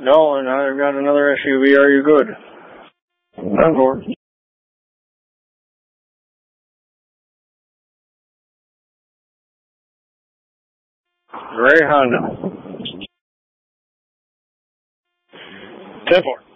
No, and I've got another SUV. Are you good? 10-4. Gray Honda. 10-4.